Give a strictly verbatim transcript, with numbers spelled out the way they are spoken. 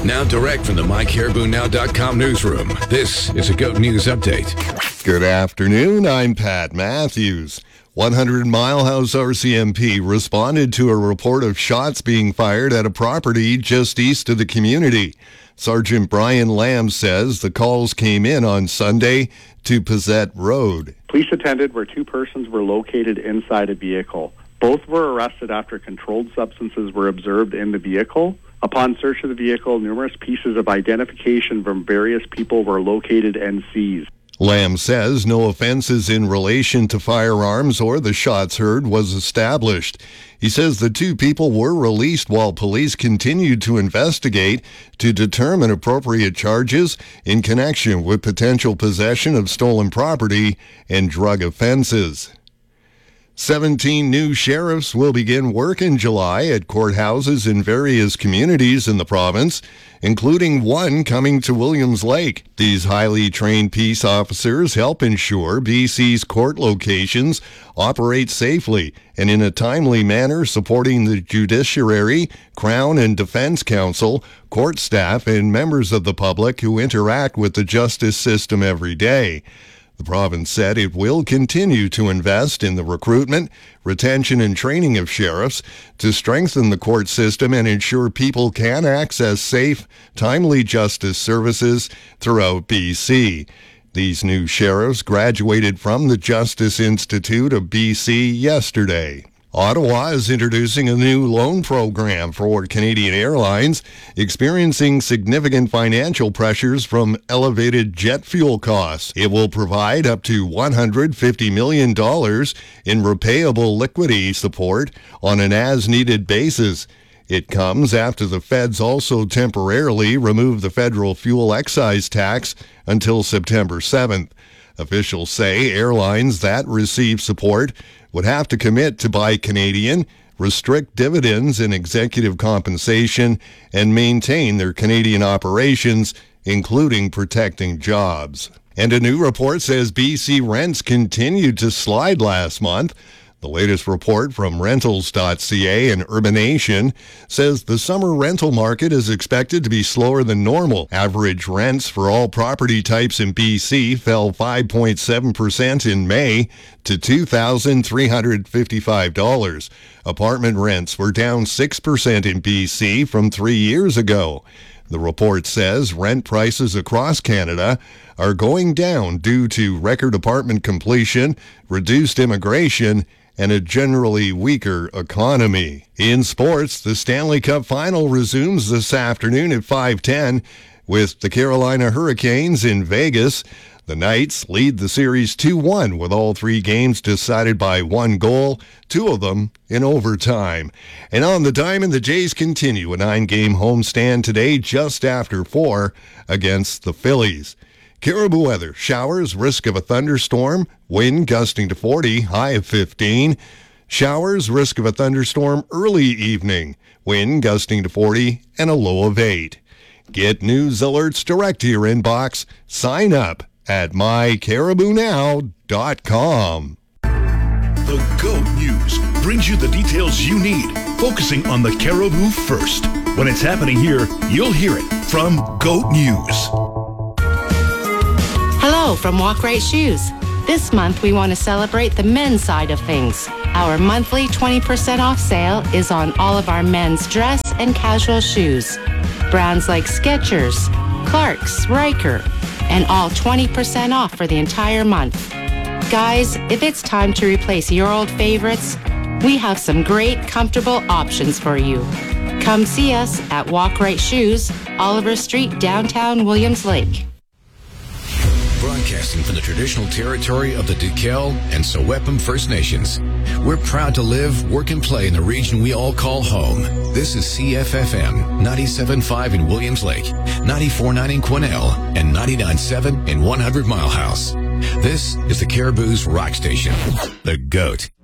Now direct from the my caribou now dot com newsroom, this is a GOAT News Update. Good afternoon, I'm Pat Matthews. one hundred Mile House R C M P responded to a report of shots being fired at a property just east of the community. Sergeant Brian Lamb says the calls came in on Sunday to Pizzette Road. Police attended where two persons were located inside a vehicle. Both were arrested after controlled substances were observed in the vehicle. Upon search of the vehicle, numerous pieces of identification from various people were located and seized. Lamb says no offenses in relation to firearms or the shots heard was established. He says the two people were released while police continued to investigate to determine appropriate charges in connection with potential possession of stolen property and drug offenses. seventeen new sheriffs will begin work in July at courthouses in various communities in the province, including one coming to Williams Lake. These highly trained peace officers help ensure B C's court locations operate safely and in a timely manner, supporting the judiciary, Crown and Defense Counsel, court staff, and members of the public who interact with the justice system every day. The province said it will continue to invest in the recruitment, retention, and training of sheriffs to strengthen the court system and ensure people can access safe, timely justice services throughout B C. These new sheriffs graduated from the Justice Institute of B C yesterday. Ottawa is introducing a new loan program for Canadian Airlines, experiencing significant financial pressures from elevated jet fuel costs. It will provide up to one hundred fifty million dollars in repayable liquidity support on an as-needed basis. It comes after the feds also temporarily removed the federal fuel excise tax until September seventh. Officials say airlines that receive support would have to commit to buy Canadian, restrict dividends and executive compensation, and maintain their Canadian operations, including protecting jobs. And a new report says B C rents continued to slide last month. The latest report from rentals dot c a and Urbanation says the summer rental market is expected to be slower than normal. Average rents for all property types in B C fell five point seven percent in May to two thousand three hundred fifty-five dollars. Apartment rents were down six percent in B C from three years ago. The report says rent prices across Canada are going down due to record apartment completion, reduced immigration, and a generally weaker economy. In sports, the Stanley Cup Final resumes this afternoon at five ten with the Carolina Hurricanes in Vegas. The Knights lead the series two one with all three games decided by one goal, two of them in overtime. And on the diamond, the Jays continue a nine-game homestand today just after four against the Phillies. Caribou weather, showers, risk of a thunderstorm, wind gusting to forty, high of fifteen. Showers, risk of a thunderstorm early evening, wind gusting to forty, and a low of eight. Get news alerts direct to your inbox. Sign up at my caribou now dot com. The GOAT News brings you the details you need, focusing on the Caribou first. When it's happening here, you'll hear it from GOAT News. Hello from Walk Right Shoes. This month we want to celebrate the men's side of things. Our monthly twenty percent off sale is on all of our men's dress and casual shoes. Brands like Skechers, Clarks, Riker, and all twenty percent off for the entire month. Guys, if it's time to replace your old favorites, we have some great, comfortable options for you. Come see us at Walk Right Shoes, Oliver Street, downtown Williams Lake. Broadcasting from the traditional territory of the Duquel and Sewepum First Nations. We're proud to live, work, and play in the region we all call home. This is C F F M, ninety-seven point five in Williams Lake, ninety-four point nine in Quesnel, and ninety-nine point seven in one hundred Mile House. This is the Caribou's Rock Station, the GOAT.